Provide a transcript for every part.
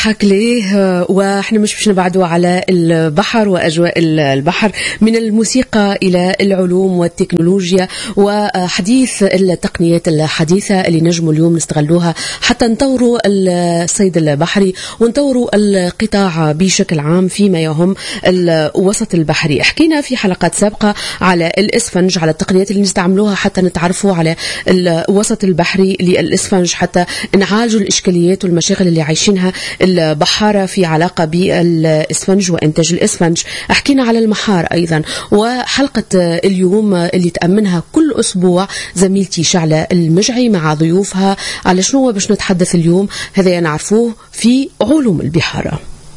حك ليه واحنا مش باش نبعدوا على البحر واجواء البحر، من الموسيقى الى العلوم والتكنولوجيا وحديث التقنيات الحديثه اللي نجموا اليوم نستغلوها حتى نطوروا الصيد البحري ونطوروا القطاع بشكل عام فيما يهم الوسط البحري. حكينا في حلقات سابقه على الاسفنج، على التقنيات اللي نستعملوها حتى نتعرفوا على الوسط البحري للاسفنج، حتى نعالجوا الاشكاليات والمشاكل اللي عايشينها البحارة في علاقة بالإسفنج وإنتاج الإسفنج. حكينا على المحار أيضا، وحلقة اليوم اللي تأمنها كل أسبوع زميلتي شعلة المجعي مع ضيوفها على شنو باش نتحدث اليوم. هذا نعرفوه في علوم البحارة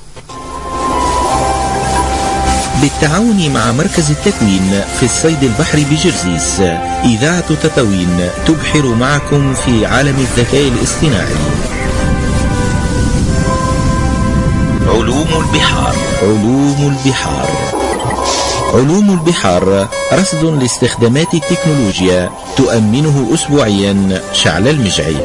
بالتعاون مع مركز التكوين في الصيد البحري بجرزيس. إذاعة تطاوين تبحر معكم في عالم الذكاء الاصطناعي. علوم البحار. علوم البحار. علوم البحار رصد لاستخدامات التكنولوجيا تؤمنه أسبوعيا شعلة المجعي.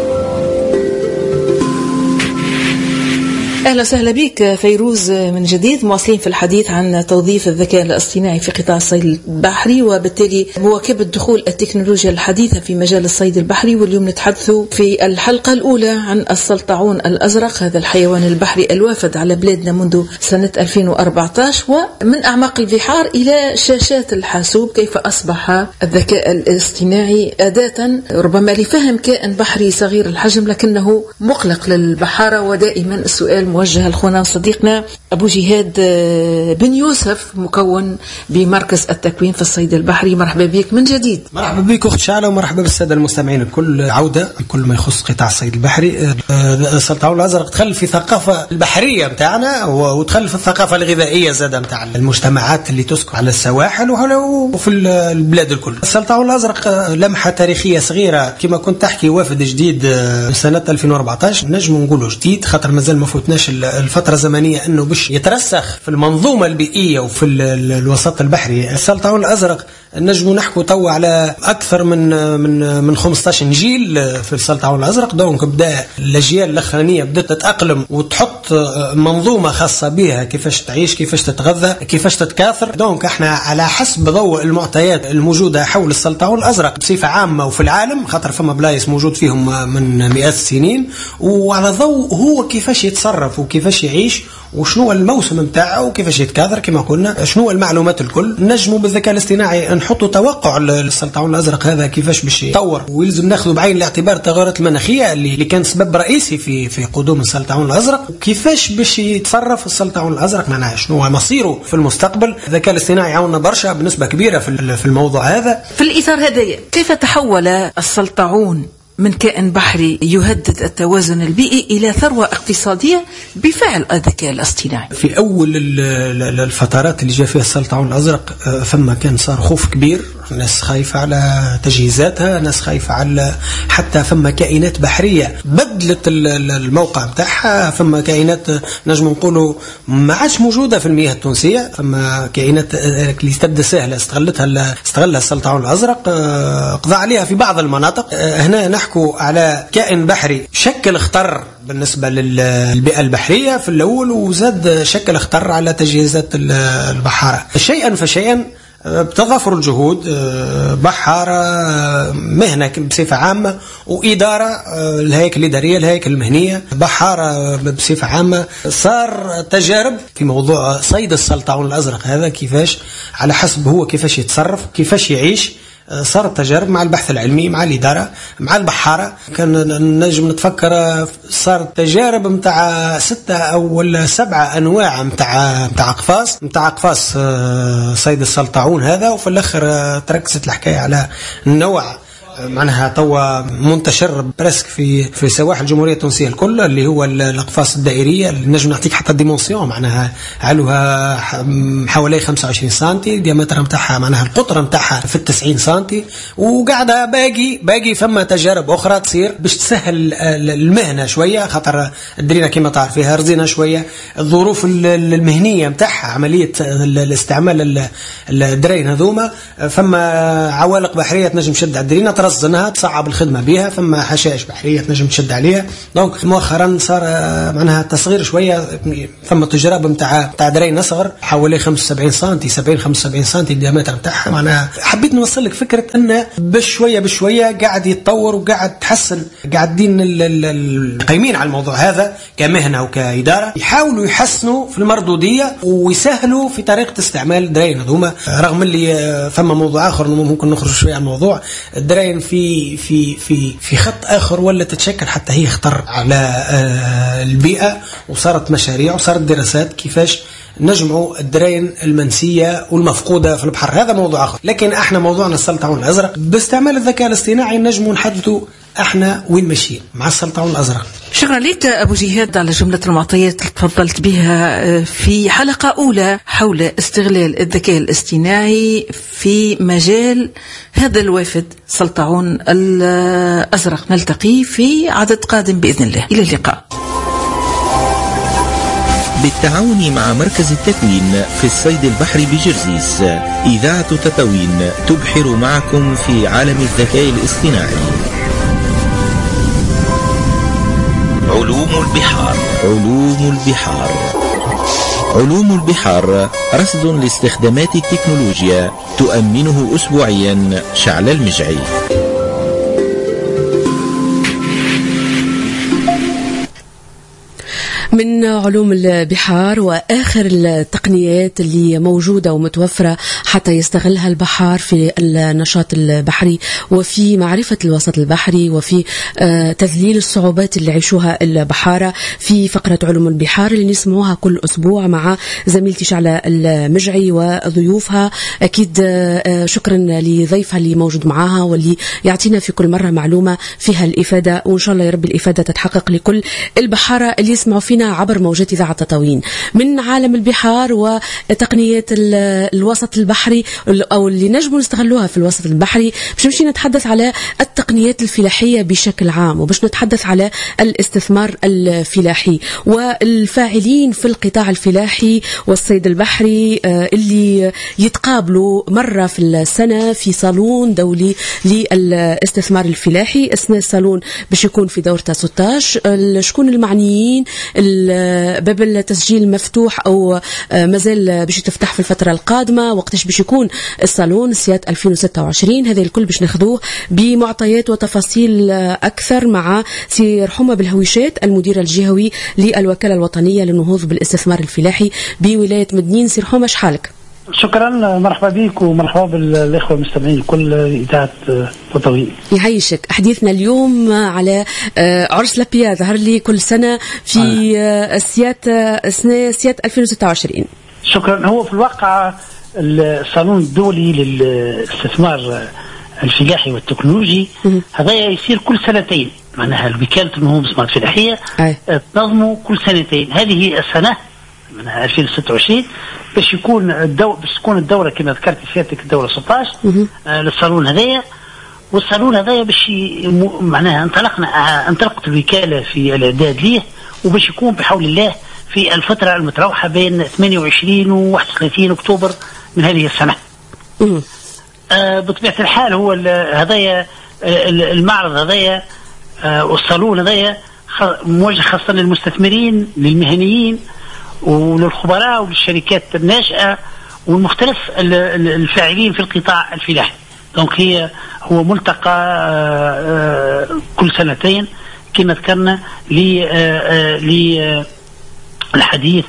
أهلا وسهلا بك فيروز من جديد، مواصلين في الحديث عن توظيف الذكاء الاصطناعي في قطاع الصيد البحري وبالتالي مواكبة دخول التكنولوجيا الحديثة في مجال الصيد البحري. واليوم نتحدث في الحلقة الأولى عن السلطعون الأزرق، هذا الحيوان البحري الوافد على بلادنا منذ سنة 2014، ومن أعماق البحار إلى شاشات الحاسوب كيف أصبح الذكاء الاصطناعي أداة ربما لفهم كائن بحري صغير الحجم لكنه مقلق للبحارة. ودائما السؤال موجه لخونا صديقنا أبو جهاد بن يوسف، مكون بمركز التكوين في الصيد البحري. مرحبا بك من جديد. مرحبا بك أخت شعلة، ومرحبا بالسادة المستمعين الكل. عودة بكل ما يخص قطاع الصيد البحري. السلطعون الأزرق دخل في الثقافة البحرية متاعنا ودخل في الثقافة الغذائية زادة متاع المجتمعات اللي تسكن على السواحل وفي البلاد الكل. السلطعون الأزرق لمحة تاريخية صغيرة كما كنت تحكي، وافد جديد سنة 2014. نجم نقوله جديد خاطر مازال ما فوتناش الفترة الزمنية انه باش يترسخ في المنظومة البيئية وفي الوسط البحري. السلطعون الأزرق نجم نحكو توا على اكثر من 15 جيل في السلطعون الأزرق. دونك بدا الاجيال الاخرانية بدات تتأقلم وتحط منظومة خاصة بها، كيفاش تعيش، كيفاش تتغذى، كيفاش تتكاثر. دونك احنا على حسب ضوء المعطيات الموجودة حول السلطعون الأزرق بصفة عامة وفي العالم، خاطر فما بلايص موجود فيهم من مئات السنين، وعلى ضوء هو كيفاش يتصرف وكيفاش يعيش وشنو الموسم متاعه وكيفاش يتكاثر كما قلنا، شنو المعلومات الكل. نجموا بالذكاء الاصطناعي نحطوا توقع للسلطعون الأزرق هذا كيفاش باش يتطور، ويلزم ناخذ بعين الاعتبار التغيرات المناخية اللي كان سبب رئيسي في قدوم السلطعون الأزرق، وكيفاش باش يتصرف السلطعون الأزرق، معناها شنو هو مصيره في المستقبل. الذكاء الاصطناعي عاوننا برشا بنسبة كبيرة في الموضوع هذا. في الإطار هذا كيف تحول السلطعون من كائن بحري يهدد التوازن البيئي إلى ثروة اقتصادية بفعل الذكاء الاصطناعي؟ في أول الفترات اللي جاء فيها السلطعون الأزرق ثم كان صار خوف كبير، ناس خايفة على تجهيزاتها، ناس خايفة على حتى ثم كائنات بحرية بدلت الموقع بتاعها. ثم كائنات نجم نقولوا ما عادش موجودة في المياه التونسية، ثم كائنات اللي تبدأ سهلة استغلها السلطعون الأزرق، قضى عليها في بعض المناطق. هنا نحكو على كائن بحري شكل خطر بالنسبة للبيئة البحرية في الأول، وزاد شكل خطر على تجهيزات البحارة. شيئا فشيئا بتضافر الجهود، بحارة مهنة بصفة عامة وإدارة، الهيكل الإدارية، الهيكل المهنية، بحارة بصفة عامة. صار تجارب في موضوع صيد السلطعون الأزرق هذا، كيفاش على حسب هو كيفاش يتصرف كيفاش يعيش. صارت تجارب مع البحث العلمي، مع الإدارة، مع البحارة. كان نجم نتفكر صارت تجارب متاع 6 أو 7 أنواع متاع أقفاص صيد السلطعون هذا. وفي الآخر تركزت الحكاية على النوع معناها توا منتشر برسك في سواحل الجمهورية التونسية الكل، اللي هو الأقفاص الدائرية اللي نجم نعطيك حتى ديمونسيون، معناها علوها حوالي 25 سنتي، ديامتر متاعها معناها القطر متاعها في 90 سنتي، وقاعدة باقي فما تجارب أخرى تصير باش تسهل المهنة شوية، خاطر الدرينا كما تعرف فيها رزينة شوية، الظروف المهنية متاعها عملية الاستعمال الدرين هذوما، فما عوالق بحرية تنجم شد على الدرينا تخزنها، تصعب الخدمة بها، فما حشائش بحرية تنجم تشد عليها. دونك مؤخرا صار معناها تصغير شوية، فما تجربة متاع درين أصغر حوالي 75 سنتي 70-75 سنتي الديامتر متاعها. معناها حبيت نوصل لك فكرة أنه بشوية قاعد يتطور وقاعد تحسن، قاعدين القيمين على الموضوع هذا كمهنة وكإدارة يحاولوا يحسنوا في المردودية ويسهلوا في طريقة استعمال الدراين هذوما. رغم اللي فما موضوع آخر ممكن نخرج شوية عن الموضوع، الدراين في خط آخر ولا تتشكل حتى هي خطر على البيئة، وصارت مشاريع وصارت دراسات كيفاش نجمعوا الدراين المنسية والمفقودة في البحر. هذا موضوع آخر، لكن احنا موضوعنا السلطعون الأزرق. باستعمال الذكاء الاصطناعي نجموا نحددوا احنا وين ماشيين مع السلطعون الأزرق. شكرا لك أبو جهاد على جملة المعطيات اللي تفضلت بها في حلقة أولى حول استغلال الذكاء الاصطناعي في مجال هذا الوافد سلطعون الأزرق. نلتقي في عدد قادم بإذن الله. إلى اللقاء. بالتعاون مع مركز التكوين في الصيد البحري بجرزيس، إذاعة تطاوين تبحر معكم في عالم الذكاء الاصطناعي. علوم البحار. علوم البحار رصد لاستخدامات التكنولوجيا تؤمنه أسبوعيا شعل المجعي. من علوم البحار وآخر التقنيات اللي موجودة ومتوفرة حتى يستغلها البحار في النشاط البحري وفي معرفة الوسط البحري وفي تذليل الصعوبات اللي يعيشوها البحارة. في فقرة علوم البحار اللي نسمعوها كل أسبوع مع زميلتي شعلة المجعي وضيوفها. أكيد شكرا لضيفها اللي موجود معاها واللي يعطينا في كل مرة معلومة فيها الإفادة، وإن شاء الله يا رب الإفادة تتحقق لكل البحارة اللي يسمعوا فينا عبر موجات إذاعة تطاوين. من عالم البحار وتقنيات الوسط البحري أو اللي نجموا نستغلوها في الوسط البحري، باش نمشي نتحدث على التقنيات الفلاحية بشكل عام، وباش نتحدث على الاستثمار الفلاحي والفاعلين في القطاع الفلاحي والصيد البحري اللي يتقابلوا مرة في السنة في صالون دولي للاستثمار الفلاحي. أثناء الصالون باش يكون في دورته 16. شكون المعنيين؟ باب التسجيل مفتوح أو مازال باش يتفتح في الفترة القادمة؟ وقتاش باش يكون الصالون؟ سيات 2026. هذا الكل باش ناخذوه بمعطيات وتفاصيل أكثر مع سي رحومة بالهويشات المدير الجهوي للوكالة الوطنية للنهوض بالاستثمار الفلاحي بولاية مدنين. سي رحومة شحالك؟ شكرا، مرحبا بك ومرحبا بالإخوة المستمعين كل إذاعة تطاوين. يعيشك. حديثنا اليوم على عرس لابيا ظهر لي كل سنة في سيات 2026. شكرا. هو في الواقع الصالون الدولي للاستثمار الفلاحي والتكنولوجي هذا يصير كل سنتين، معناها الوكالة النهوض بالاستثمار الفلاحية تنظمه كل سنتين. هذه السنة منها 2026 باش تكون الدورة كما ذكرت سيادتك الدورة 16 للصالون هذايا. والصالون هذايا باش معناها انطلقت الوكالة في الإعداد ليه، وباش يكون بحول الله في الفترة المتراوحة بين 28 و 31 أكتوبر من هذه السنة. بطبيعة الحال هو هذايا المعرض هذايا والصالون هذايا موجه خاصة للمستثمرين للمهنيين وللخبراء وللشركات الناشئة والمختلف الفاعلين في القطاع الفلاحي. دونك هو ملتقى كل سنتين كما ذكرنا للحديث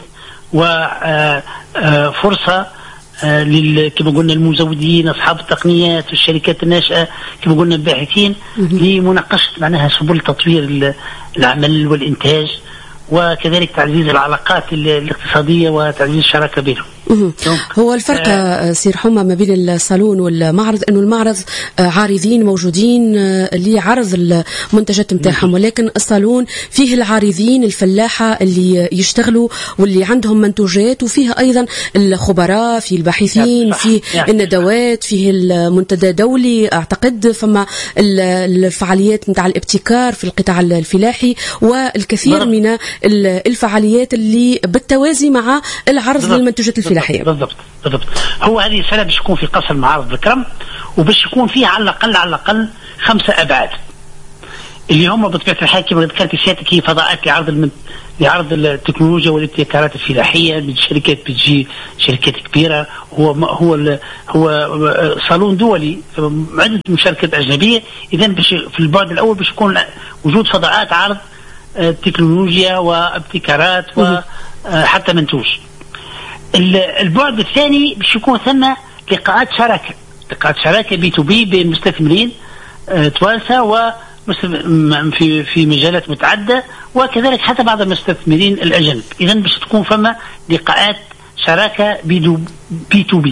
وفرصة كما قلنا المزودين أصحاب التقنيات والشركات الناشئة كما قلنا الباحثين لمناقشة معناها سبل تطوير العمل والإنتاج وكذلك تعزيز العلاقات الاقتصادية وتعزيز الشراكة بينهم. هو الفرق سير حمى ما بين الصالون والمعرض انه المعرض عارضين موجودين لعرض المنتجات نتاعهم، ولكن الصالون فيه العارضين الفلاحة اللي يشتغلوا واللي عندهم منتوجات، وفيه ايضا الخبراء، في الباحثين، في الندوات، فيه المنتدى دولي اعتقد، فما الفعاليات نتاع الابتكار في القطاع الفلاحي والكثير من الفعاليات اللي بالتوازي مع العرض للمنتوجات الفلاحية. بالضبط. هو هذه السنة باش يكون في قصر معارض الكرم، وباش يكون فيه على الأقل 5 أبعاد اللي هم بطبيعة الحال كما ذكرت سيادتك هي فضاءات لعرض التكنولوجيا والابتكارات الفلاحية من شركات بتجي شركات كبيرة. هو صالون دولي عدة مشاركات أجنبية. إذن في البعد الأول باش يكون وجود فضاءات عرض تكنولوجيا وابتكارات وحتى منتوج. البعد الثاني باش يكون ثم لقاءات شراكة B2B بين مستثمرين توانسة و في مجالات متعددة وكذلك حتى بعض المستثمرين الأجانب. إذن باش تكون فما لقاءات شراكة B2B.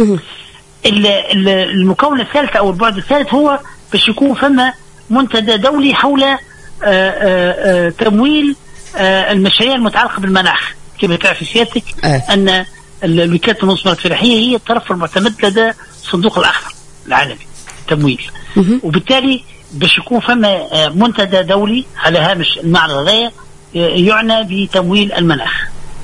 المكون الثالث أو البعد الثالث هو باش يكون فما منتدى دولي حول تمويل المشاريع المتعلقة بالمناخ. كما تعرف سيادتك أن الوكالة المنظمات الفلاحية هي الطرف المعتمد لدى الصندوق الأخضر العالمي التمويل، وبالتالي باش يكون فما منتدى دولي على هامش المعرض هذايا يعنى بتمويل المناخ.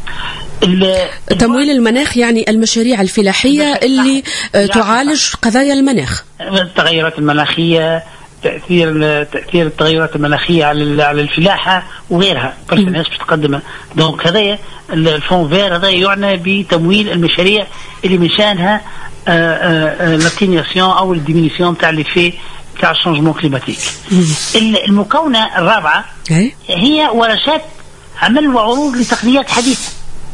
تمويل المناخ يعني المشاريع الفلاحية اللي تعالج قضايا المناخ، التغيرات المناخية، تأثير التغيرات المناخية على الفلاحة وغيرها. برشا ناس بتقدم. دونك هذايا الفون فير هذا يعنى بتمويل المشاريع اللي من شانها لاتينياسيون أو الديمينيسيون تاع ليفي تاع الشونجمون كليماتيك. المكونة الرابعة هي ورشات عمل وعروض لتقنيات حديثة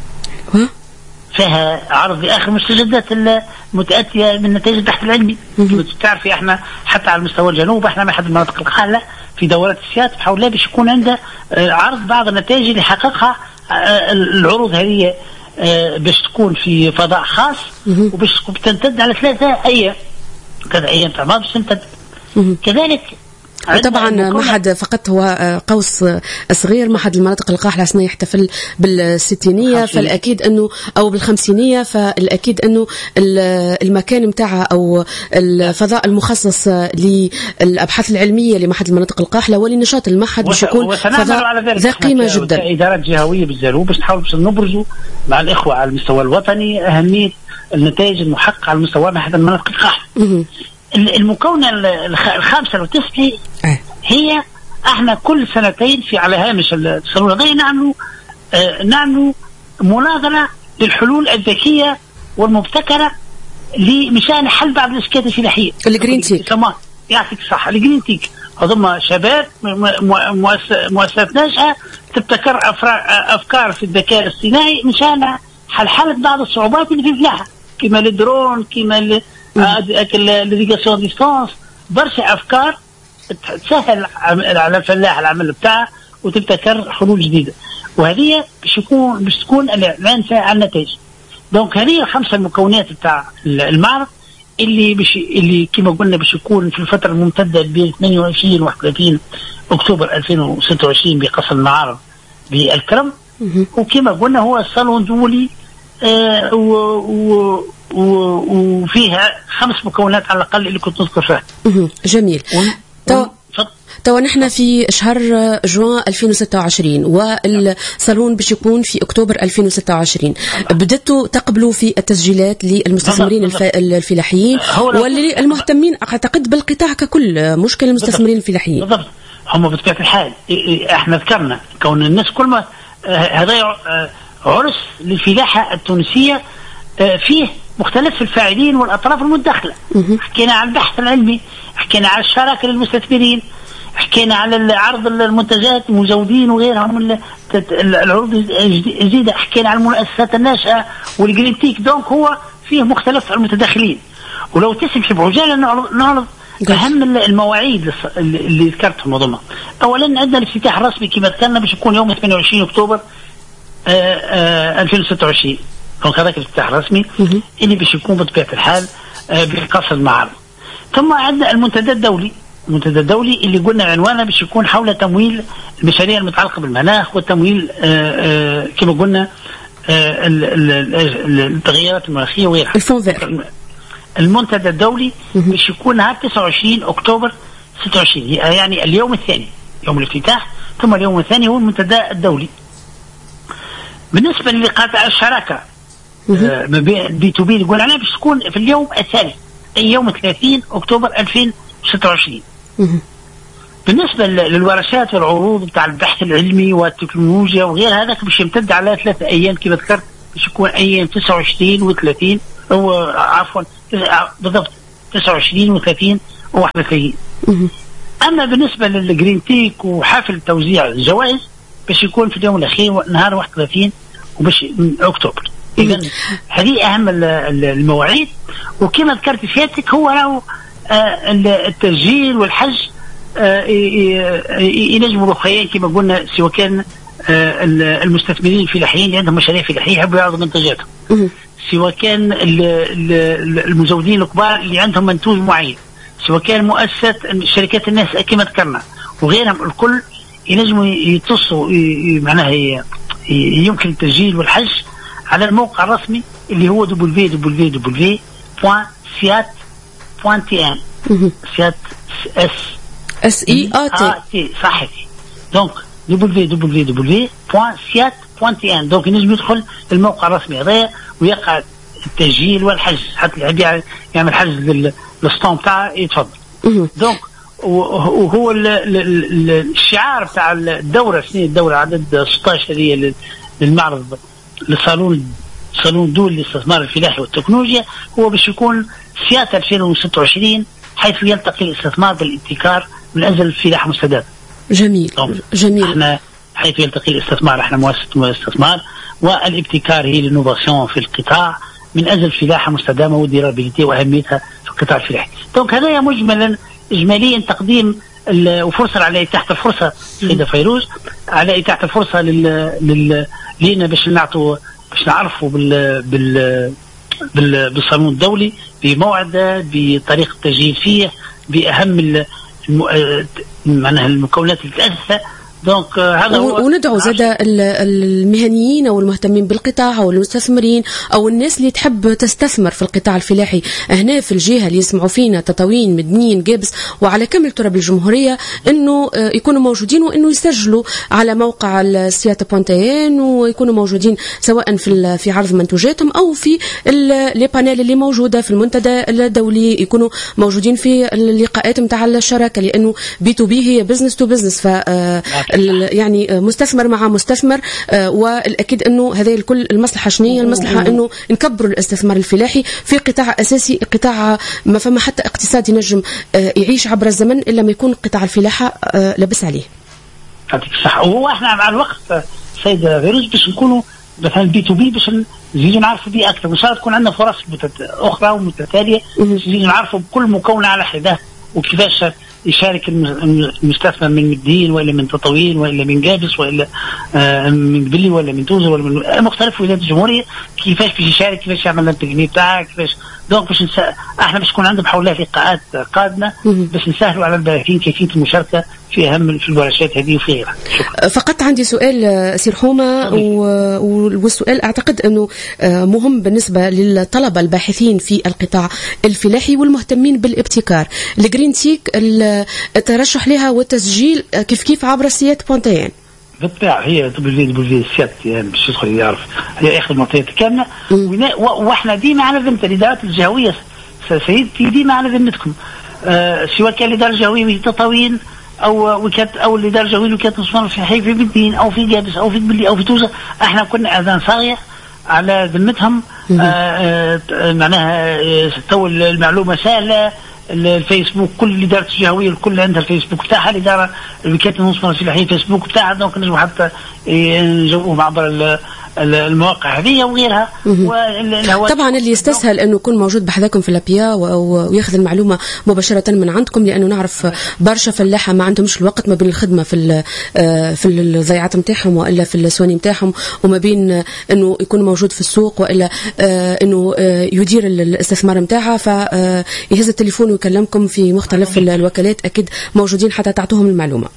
فيها عرض لآخر المستجدات المتأتية من نتائج البحث العلمي. تعرفي احنا حتى على مستوى الجنوب احنا ما حد المناطق الخالة في دورات السياسة بحاول باش يكون عنده عرض بعض النتائج اللي حققها العروض هذه باش تكون في فضاء خاص وباش تمتد على 3 أيام. 3 أيام تمام باش تمتد. كذلك طبعا معهد فقط هو قوس صغير، معهد المناطق القاحلة سنة يحتفل بالستينية فالأكيد أنه أو بالخمسينية، فالأكيد أنه المكان متاعها أو الفضاء المخصص للأبحاث العلمية لمعهد المناطق القاحلة ولنشاط المعهد باش يكون فضاء ذا قيمة جدا. إدارات جهوية بالزارو باش نحاول باش نبرزوا مع الإخوة على المستوى الوطني أهمية النتائج المحققة على مستوى معهد المناطق القاحلة. المكونة الخامسة والتاسعة هي احنا كل سنتين في على هامش الصالون هذا نعملوا مناظرة للحلول الذكية والمبتكرة لمشان حل بعض الاشكالات الفلاحية. الجرين تيك يعطيك الصحة. الجرين تيك هذوما شباب مؤسسات ناشئة تبتكر أفكار في الذكاء الاصطناعي مشان حل بعض الصعوبات اللي في الفلاحة كما الدرون كما الإريغاسيون ديستانس. برشا أفكار تسهل على الفلاح العمل بتاعه وتبتكر حلول جديدة، وهذه باش تكون الإعلان فيها عن النتائج. دونك هذه 5 المكونات بتاع المعرض اللي كما قلنا باش يكون في الفترة الممتدة بين 28 و 31 أكتوبر 2026 بقصر المعارض بالكرم. وكما قلنا هو الصالون دولي وفيها 5 مكونات على الأقل اللي كنت نذكر فيها. جميل. توا نحن في شهر جوان 2026 والصالون باش يكون في أكتوبر 2026. بدأتوا تقبلوا في التسجيلات للمستثمرين الفلاحيين واللي المهتمين أعتقد بالقطاع ككل، مشكلة المستثمرين الفلاحيين. بالضبط. هم بطبيعة الحال احنا ذكرنا كون الناس كل ما هذا عرس للفلاحة التونسية فيه مختلف الفاعلين والأطراف المتدخلة. حكينا عن البحث العلمي، حكينا عن الشراكة للمستثمرين، حكينا على عرض المنتجات المزودين وغيرهم العروض الجديدة، حكينا عن المؤسسات الناشئة والجرين تيك. دونك هو فيه مختلف المتدخلين. ولو تسمح بعجالة نعرض أهم المواعيد اللي ذكرتهم وضمها. أولا عندنا الافتتاح الرسمي كما ذكرنا باش يكون يوم 28 أكتوبر 2026. دونك هذاك الافتتاح الرسمي اللي باش يكون بطبيعة الحال بقصر المعرض. ثم عندنا المنتدى الدولي. المنتدى الدولي اللي قلنا عنوانه باش يكون حول تمويل المشاريع المتعلقة بالمناخ والتمويل كما قلنا التغييرات المناخية وغيرها. المنتدى الدولي باش يكون على 29 أكتوبر 26 يعني اليوم الثاني يوم الافتتاح، ثم اليوم الثاني هو المنتدى الدولي. بالنسبة للقطاع الشراكة B2B اللي قلنا عليها باش تكون في اليوم الثالث أي يوم 30 أكتوبر 2026. بالنسبة للورشات والعروض بتاع البحث العلمي والتكنولوجيا وغير هذاك باش يمتد على 3 أيام كما ذكرت، باش يكون أيام 29 و30 أو عفوا بالضبط 29 و30 و31. أما بالنسبة للجرين تيك وحفل توزيع الجوائز باش يكون في اليوم الأخير نهار 31 وباش من أكتوبر. إذا هذه أهم المواعيد. وكما ذكرت سيادتك هو له التسجيل والحج ينجموا الأخوين كما قلنا، سواء كان المستثمرين الفلاحيين اللي عندهم مشاريع فلاحية يحبوا يعرضوا منتجاتهم، سواء كان المزودين الكبار اللي عندهم منتوج معين، سواء كان مؤسسة شركات الناس كما ذكرنا وغيرهم، الكل ينجموا يتصلوا معناها يمكن التسجيل والحج على الموقع الرسمي اللي هو www.siat.tn سيات SEAT صحيح. دونك www.siat.tn. دونك ينجم يدخل الموقع الرسمي هذا ويقع التسجيل والحجز، حتى اللي يحب يعمل حجز للسطون بتاعه يتفضل. دونك وهو الشعار بتاع الدورة، سنين الدورة عدد 16 هي للمعرض للصالون الدولي للاستثمار الفلاحي والتكنولوجيا، هو باش يكون سيات 2026 حيث يلتقي الاستثمار بالابتكار من أجل الفلاحة المستدامة. جميل. احنا حيث يلتقي الاستثمار، احنا مؤسسة الاستثمار والابتكار هي الانوفاسيون في القطاع من أجل الفلاحة المستدامة والديرابيليتي وأهميتها في القطاع الفلاحي. دونك هذا إجماليا تقديم وفرصة على تحت الفرصة سيدة فيروز، على تحت الفرصة لينا باش نعرفوا بالصالون الدولي بموعده، بطريقة التسجيل فيه، بأهم معناها المكونات اللي تأسسها. دونك هذا هو. وندعو زاد المهنيين او المهتمين بالقطاع او المستثمرين او الناس اللي تحب تستثمر في القطاع الفلاحي هنا في الجهه اللي يسمعوا فينا، تطاوين، مدنيين، جابس وعلى كامل تراب الجمهوريه، انه يكونوا موجودين وانه يسجلوا على موقع السيات.tn ويكونوا موجودين سواء في عرض منتوجاتهم او في لي بانيل اللي موجوده في المنتدى الدولي، يكونوا موجودين في اللقاءات نتاع الشراكه، لانه B2B هي بزنس تو بزنس، ف يعني مستثمر مع مستثمر. والأكيد أنه هذه الكل المصلحة شنية؟ المصلحة أنه نكبروا الاستثمار الفلاحي في قطاع أساسي، قطاع ما فما حتى اقتصاد ينجم يعيش عبر الزمن إلا ما يكون قطاع الفلاحة لبس عليه. صح. وهو احنا مع الوقت سيدة فيروز باش نكونوا مثلا B2B باش نزيدوا نعرفوا بيه أكثر، وإن شاء الله تكون عندنا فرص أخرى ومتتالية نزيدوا نعرفوا بكل مكون على حدة وكيفاش يشارك المستثمر من مدين ولا من تطاوين ولا من جابس ولا من بلي ولا من توزر ولا من مختلف ولايات الجمهورية، كيفاش باش يشارك، كيفاش يعمل التقنية بتاعه، كيفاش. دونك باش احنا باش يكون عندنا بحول الله لقاءات قادمة باش نسهلوا على الباحثين كيفية المشاركة في أهم في الورشات هذه وفي غيرها. فقط عندي سؤال سير حومة، والسؤال أعتقد أنه مهم بالنسبة للطلبة الباحثين في القطاع الفلاحي والمهتمين بالابتكار. الجرين تيك الترشح لها والتسجيل كيف عبر السيات.tn؟ بالطبع هي السيات يعني باش يدخل يعرف، هي آخر المعطيات كاملة. واحنا ديما على ذمة الإدارات الجهوية سيدتي، ديما على ذمتكم، سواء كان الإدارة الجهوية في تطاوين او وكالة او الإدارة الجهوية وكالة الاستثمار الفلاحي في بلدين او في جابس او في بلي او في توزة، احنا كنا اذان صاغية على ذمتهم. معناها تو المعلومة سهلة، الفيسبوك كل الإدارة الجهوية الكل عندها الفيسبوك بتاعها، الإدارة وكالة الاستثمار الفلاحي الفيسبوك بتاعها، دونك نجموا حتى نجوهم عبر المواقع هذه وغيرها. طبعا اللي يستسهل انه يكون موجود بحذاكم في الابيا وياخذ المعلومه مباشره من عندكم، لانه نعرف برشا فلاحه ما عندهمش الوقت ما بين الخدمه في الضيعات نتاعهم والا في السواني نتاعهم، وما بين انه يكون موجود في السوق والا انه يدير الاستثمار نتاعها، فيهز التليفون ويكلمكم في مختلف الوكالات، اكيد موجودين حتى تعطوهم المعلومه.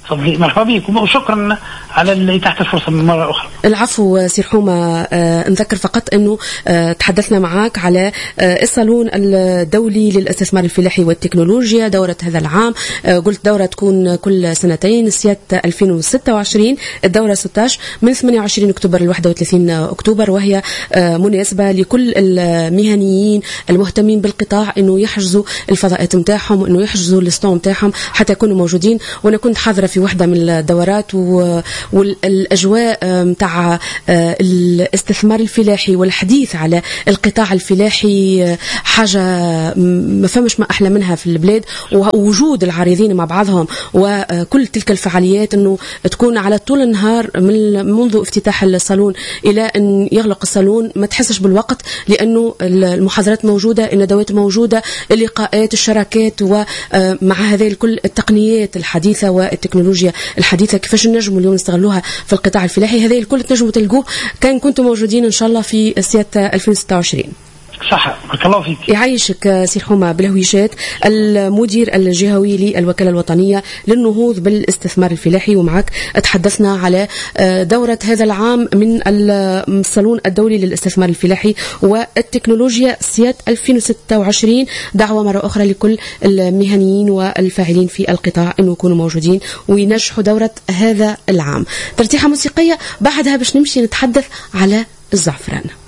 مرحبا بكم وشكرا على إتاحة الفرصة من مرة أخرى. العفو سي حومة، نذكر فقط أنه تحدثنا معك على الصالون الدولي للاستثمار الفلاحي والتكنولوجيا دورة هذا العام. قلت دورة تكون كل سنتين، سيادة 2026 الدورة 16 من 28 أكتوبر ل 31 أكتوبر، وهي مناسبة لكل المهنيين المهتمين بالقطاع أنه يحجزوا الفضاءات متاعهم، أنه يحجزوا الستون متاعهم حتى يكونوا موجودين. وأنا كنت حاضرة في واحدة من الدورات، والأجواء متاع الاستثمار الفلاحي والحديث على القطاع الفلاحي حاجة ما فهمش ما أحلى منها في البلاد، ووجود العارضين مع بعضهم وكل تلك الفعاليات أنه تكون على طول النهار منذ افتتاح الصالون إلى أن يغلق الصالون، ما تحسش بالوقت لأنه المحاضرات موجودة، الندوات موجودة، اللقاءات، الشراكات، ومع هذه الكل التقنيات الحديثة والتكنولوجيا الحديثة كيفاش نجموا اليوم نستغلوها في القطاع الفلاحي. هذه الكل تنجموا تلقوه كان كنتم موجودين إن شاء الله في سيادة 2026. صح، بارك الله فيك. يعيشك سي حومة بالهويشات، المدير الجهوي للوكالة الوطنية للنهوض بالاستثمار الفلاحي، ومعك تحدثنا على دورة هذا العام من الصالون الدولي للاستثمار الفلاحي والتكنولوجيا سيادة 2026. دعوة مرة أخرى لكل المهنيين والفاعلين في القطاع أنه يكونوا موجودين وينجحوا دورة هذا العام. ترتيحة موسيقية بعدها باش نمشي نتحدث على الزعفران.